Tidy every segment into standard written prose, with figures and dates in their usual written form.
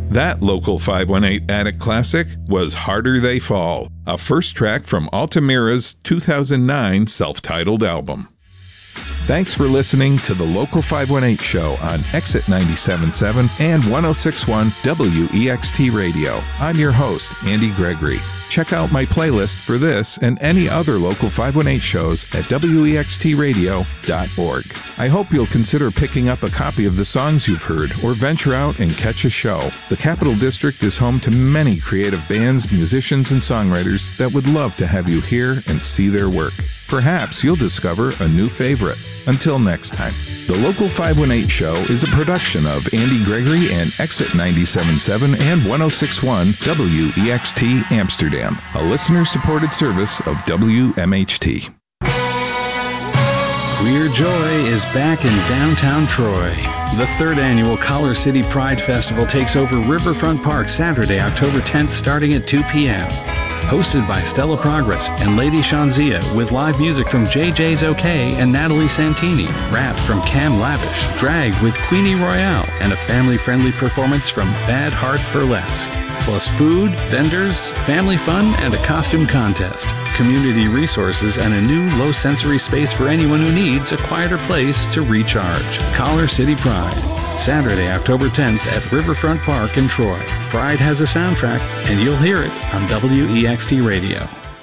That Local 518 Attic classic was Harder They Fall, a first track from Altamira's 2009 self-titled album. Thanks for listening to the Local 518 show on Exit 97.7 and 106.1 WEXT Radio. I'm your host, Andy Gregory. Check out my playlist for this and any other Local 518 shows at wextradio.org. I hope you'll consider picking up a copy of the songs you've heard or venture out and catch a show. The Capital District is home to many creative bands, musicians, and songwriters that would love to have you hear and see their work. Perhaps you'll discover a new favorite. Until next time, the Local 518 show is a production of Andy Gregory and Exit 97.7 and 106.1 WEXT Amsterdam, a listener-supported service of WMHT. Queer Joy is back in downtown Troy. The third annual Collar City Pride Festival takes over Riverfront Park Saturday, October 10th, starting at 2 p.m. Hosted by Stella Progress and Lady Shanzia, with live music from JJ's OK and Natalie Santini, rap from Cam Lavish, drag with Queenie Royale, and a family-friendly performance from Bad Heart Burlesque. Plus food, vendors, family fun, and a costume contest. Community resources and a new low-sensory space for anyone who needs a quieter place to recharge. Collar City Pride. Saturday, October 10th at Riverfront Park in Troy. Pride has a soundtrack, and you'll hear it on WEXT Radio.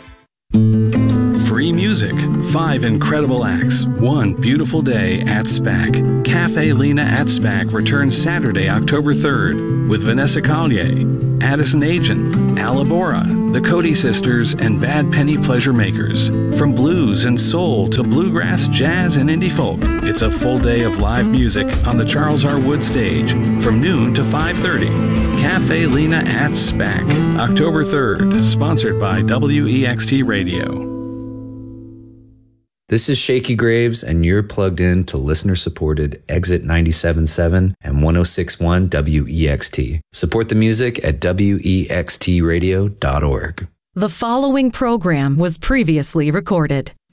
Free music, 5 incredible acts, 1 beautiful day at SPAC. Cafe Lena at SPAC returns Saturday, October 3rd with Vanessa Collier, Addison Agent, Alabora, the Cody Sisters, and Bad Penny Pleasure Makers. From blues and soul to bluegrass, jazz, and indie folk, it's a full day of live music on the Charles R. Wood stage from noon to 5:30. Cafe Lena at SPAC, October 3rd, sponsored by WEXT Radio. This is Shaky Graves, and you're plugged in to listener-supported Exit 97.7 and 106.1 WEXT. Support the music at wextradio.org. The following program was previously recorded.